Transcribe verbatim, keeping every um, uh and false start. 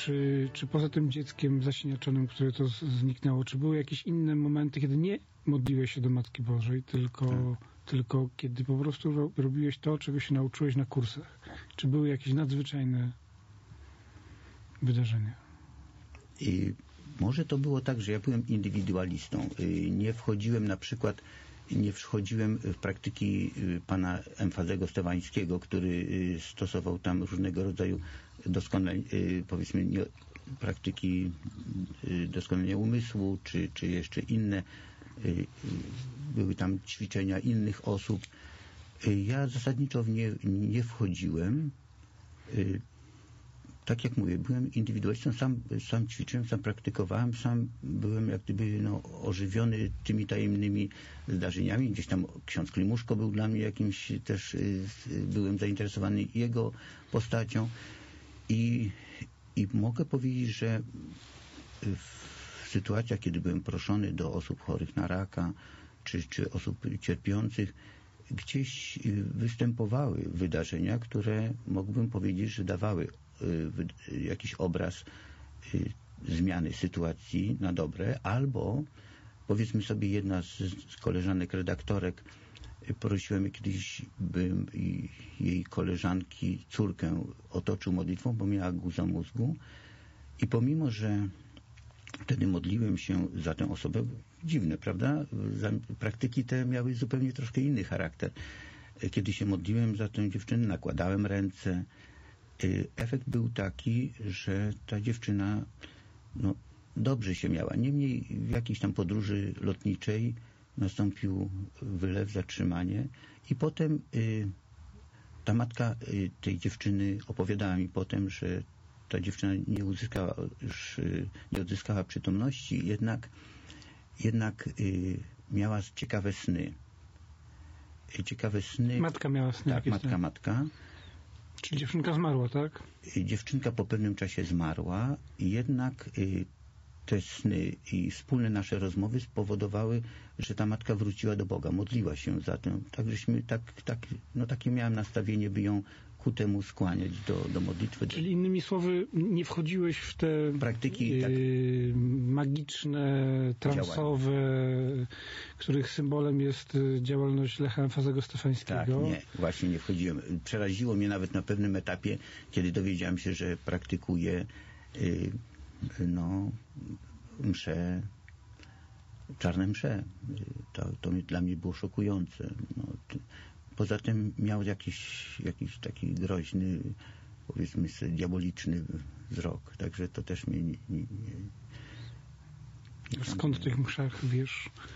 czy, czy poza tym dzieckiem zasiniaczonym, które to z- zniknęło, czy były jakieś inne momenty, kiedy nie modliłeś się do Matki Bożej, tylko, Tak. tylko kiedy po prostu ro, robiłeś to, czego się nauczyłeś na kursach? Czy były jakieś nadzwyczajne wydarzenia? I może to było tak, że ja byłem indywidualistą. Y, Nie wchodziłem na przykład, nie wchodziłem w praktyki y, pana Emfazego Stewańskiego, który y, stosował tam różnego rodzaju doskonale, y, powiedzmy, nie, praktyki y, doskonalenia umysłu, czy, czy jeszcze inne. Y, y, Były tam ćwiczenia innych osób. Y, Ja zasadniczo w nie, nie wchodziłem. Y, Tak jak mówię, byłem indywidualistą, sam, sam ćwiczyłem, sam praktykowałem, sam byłem jak gdyby no, ożywiony tymi tajemnymi zdarzeniami. Gdzieś tam ksiądz Klimuszko był dla mnie jakimś też, y, byłem zainteresowany jego postacią i, i mogę powiedzieć, że w sytuacjach, kiedy byłem proszony do osób chorych na raka, czy, czy osób cierpiących, gdzieś y, występowały wydarzenia, które mógłbym powiedzieć, że dawały y, wy- jakiś obraz y, zmiany sytuacji na dobre, albo powiedzmy sobie, jedna z, z koleżanek redaktorek y, prosiłem kiedyś, bym i jej koleżanki córkę otoczył modlitwą, bo miała guza mózgu i pomimo, że wtedy modliłem się za tę osobę. Dziwne, prawda? Za, praktyki te miały zupełnie troszkę inny charakter. Kiedy się modliłem za tę dziewczynę, nakładałem ręce. Efekt był taki, że ta dziewczyna no, dobrze się miała. Niemniej w jakiejś tam podróży lotniczej nastąpił wylew, zatrzymanie i potem y, ta matka y, tej dziewczyny opowiadała mi potem, że ta dziewczyna nie uzyskała już, y, nie odzyskała przytomności, jednak jednak y, miała ciekawe sny. Y, ciekawe sny. Matka miała sny. Tak, jakieś matka, tam. matka. Czyli dziewczynka zmarła, tak? Y, dziewczynka po pewnym czasie zmarła, jednak y, te sny i wspólne nasze rozmowy spowodowały, że ta matka wróciła do Boga, modliła się za tę. Tak, żeśmy, tak, tak, no takie miałem nastawienie, by ją ku temu skłaniać do, do modlitwy. Czyli innymi słowy, nie wchodziłeś w te praktyki yy, tak, magiczne, transowe, których symbolem jest działalność Lecha Emfazego Stefańskiego. Tak, nie, właśnie nie wchodziłem. Przeraziło mnie nawet na pewnym etapie, kiedy dowiedziałem się, że praktykuję yy, no, msze, czarne msze. To, to dla mnie było szokujące. No, t- poza tym miał jakiś, jakiś taki groźny, powiedzmy sobie, diaboliczny wzrok. Także to też mnie nie... nie, nie Skąd w tych mszach wiesz?